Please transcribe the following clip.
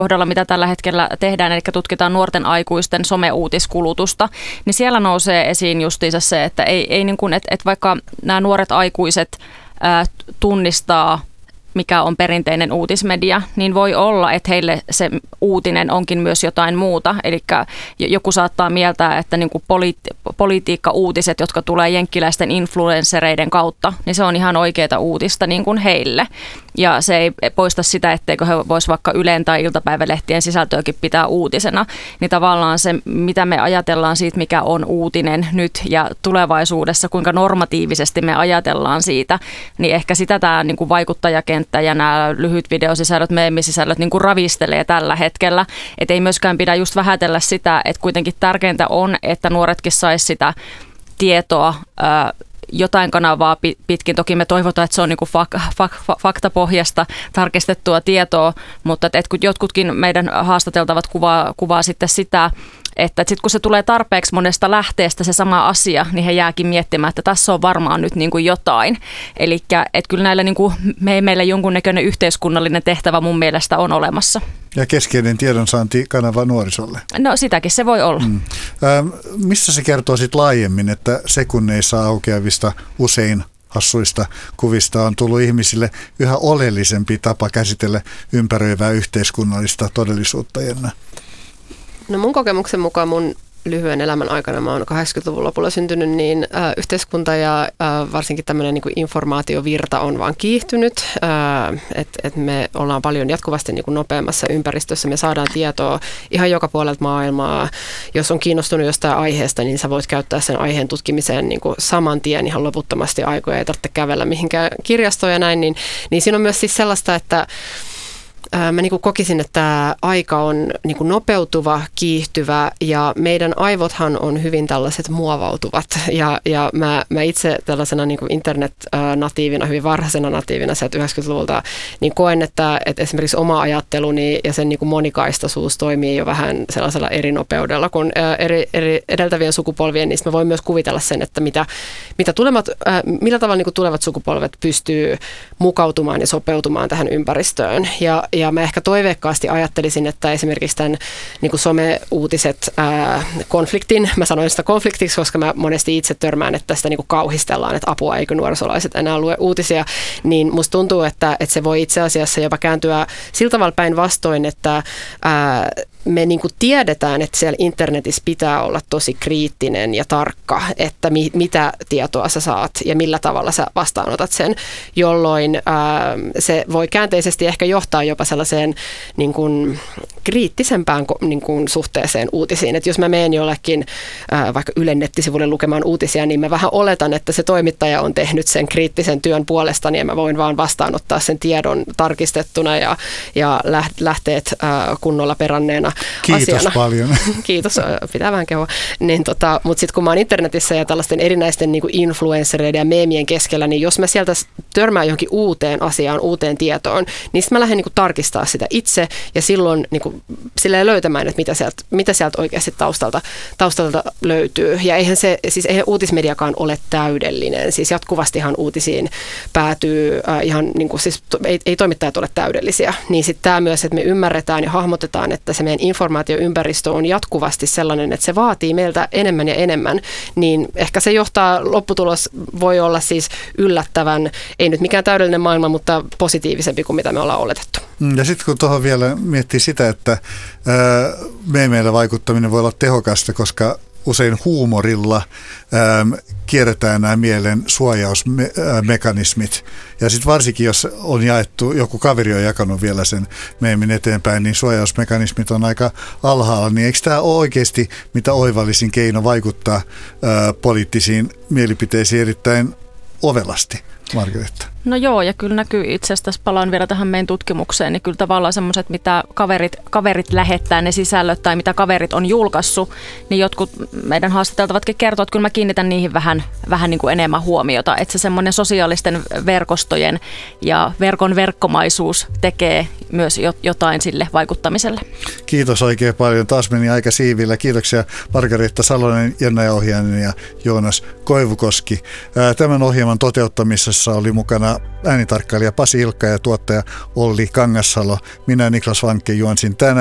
kohdalla, mitä tällä hetkellä tehdään, eli tutkitaan nuorten aikuisten someuutiskulutusta, niin siellä nousee esiin justiinsa se, että ei niin kuin, että vaikka nämä nuoret aikuiset tunnistaa, mikä on perinteinen uutismedia, niin voi olla, että heille se uutinen onkin myös jotain muuta. Eli joku saattaa mieltää, että niin kuin politiikka-uutiset, jotka tulee jenkkiläisten influenssereiden kautta, niin se on ihan oikeaa uutista niin kuin heille. Ja se ei poista sitä, etteikö he vois vaikka Ylen tai iltapäivälehtien sisältöäkin pitää uutisena. Niin tavallaan se, mitä me ajatellaan siitä, mikä on uutinen nyt ja tulevaisuudessa, kuinka normatiivisesti me ajatellaan siitä, niin ehkä sitä tämä niin kuin vaikuttajakenttä ja nämä lyhyt videosisällöt, meemisisällöt niin kuin ravistelee tällä hetkellä. Et ei myöskään pidä just vähätellä sitä, että kuitenkin tärkeintä on, että nuoretkin saisi sitä tietoa jotain kanavaa pitkin. Toki me toivotaan, että se on niin kuin faktapohjasta tarkistettua tietoa, mutta kun jotkutkin meidän haastateltavat kuvaa sitten sitä, että sitten kun se tulee tarpeeksi monesta lähteestä se sama asia, niin he jääkin miettimään, että tässä on varmaan nyt niin kuin jotain. Eli kyllä näillä niin kuin meillä jonkunnäköinen yhteiskunnallinen tehtävä mun mielestä on olemassa. Ja keskeinen tiedonsaantikanava nuorisolle. No sitäkin se voi olla. Missä se kertoo sitten laajemmin, että sekunneissa aukeavista usein hassuista kuvista on tullut ihmisille yhä oleellisempi tapa käsitellä ympäröivää yhteiskunnallista todellisuutta, Jenna? No mun kokemuksen mukaan mun lyhyen elämän aikana, mä oon 80-luvun lopulla syntynyt, niin yhteiskunta ja varsinkin tämmöinen niin kuin informaatiovirta on vaan kiihtynyt. Et me ollaan paljon jatkuvasti niin kuin nopeammassa ympäristössä. Me saadaan tietoa ihan joka puolelta maailmaa. Jos on kiinnostunut jostain aiheesta, niin sä voit käyttää sen aiheen tutkimiseen niin kuin saman tien ihan loputtomasti aikoja. Ei tarvitse kävellä mihinkään kirjastoon ja näin. Niin siinä on myös siis sellaista, että mä niin kuin kokisin, että tämä aika on niin kuin nopeutuva, kiihtyvä ja meidän aivothan on hyvin tällaiset muovautuvat. Ja mä itse tällaisena niin kuin internet-natiivina, hyvin varhaisena natiivina sieltä 90-luvulta, niin koen, että esimerkiksi oma ajatteluni ja sen niin kuin monikaistaisuus toimii jo vähän sellaisella eri nopeudella kuin eri edeltävien sukupolvien, niin mä voin myös kuvitella sen, että millä tavalla niin kuin tulevat sukupolvet pystyy mukautumaan ja sopeutumaan tähän ympäristöön. Ja mä ehkä toiveikkaasti ajattelisin, että esimerkiksi tämän niin kuin some-uutiset konfliktin, mä sanoin sitä konfliktiksi, koska mä monesti itse törmään, että tästä niin kuin kauhistellaan, että apua, eikö nuorisolaiset enää lue uutisia, niin musta tuntuu, että se voi itse asiassa jopa kääntyä sillä tavalla päinvastoin, että me niin kuin tiedetään, että siellä internetissä pitää olla tosi kriittinen ja tarkka, että mitä tietoa sä saat ja millä tavalla sä vastaanotat sen, jolloin se voi käänteisesti ehkä johtaa jopa sellaiseen niin kuin kriittisempään niin kuin suhteeseen uutisiin. Että jos mä menen jollekin vaikka Ylen nettisivuille lukemaan uutisia, niin mä vähän oletan, että se toimittaja on tehnyt sen kriittisen työn puolestani ja mä voin vaan vastaanottaa sen tiedon tarkistettuna ja lähteet kunnolla peranneena Kiitos asiana. paljon. Kiitos, pitää vähän kehua. Niin mutta sitten kun mä oon internetissä ja tällaisten erinäisten niin kuin influenssereiden ja meemien keskellä, niin jos mä sieltä törmään johonkin uuteen asiaan, uuteen tietoon, niin sitten mä lähden niin kuin tarkistaa sitä itse ja silloin niin kuin silleen löytämään, että mitä sieltä oikeasti taustalta löytyy. Ja eihän uutismediakaan ole täydellinen. Siis jatkuvastihan uutisiin päätyy ihan niin kuin, siis ei toimittajat ole täydellisiä. Niin sitten tämä myös, että me ymmärretään ja hahmotetaan, että se meidän informaatioympäristö on jatkuvasti sellainen, että se vaatii meiltä enemmän ja enemmän, niin ehkä se lopputulos voi olla siis yllättävän, ei nyt mikään täydellinen maailma, mutta positiivisempi kuin mitä me ollaan oletettu. Ja sitten kun tuohon vielä miettii sitä, että meillä vaikuttaminen voi olla tehokasta, koska usein huumorilla kierretään nämä mielen suojausmekanismit. Ja sitten varsinkin, jos on jaettu, joku kaveri on jakanut vielä sen meemin eteenpäin, niin suojausmekanismit on aika alhaalla. Niin eikö tämä ole oikeasti mitä oivallisin keino vaikuttaa poliittisiin mielipiteisiin erittäin ovelasti, Margaretta? No joo, ja kyllä näkyy itse asiassa, palaan vielä tähän meidän tutkimukseen, niin kyllä tavallaan semmoiset, mitä kaverit lähettää ne sisällöt tai mitä kaverit on julkaissut, niin jotkut meidän haastateltavatkin kertoo, että kyllä mä kiinnitän niihin vähän niin kuin enemmän huomiota, että se semmoinen sosiaalisten verkostojen ja verkon verkkomaisuus tekee myös jotain sille vaikuttamiselle. Kiitos oikein paljon. Taas meni aika siivillä. Kiitoksia Margaretta Salonen, Jenna Ohjanen ja Joonas Koivukoski. Tämän ohjelman toteuttamisessa jaksossa oli mukana äänitarkkailija Pasi Ilkka ja tuottaja Olli Kangassalo. Minä Niklas Vankke juonsin tänään.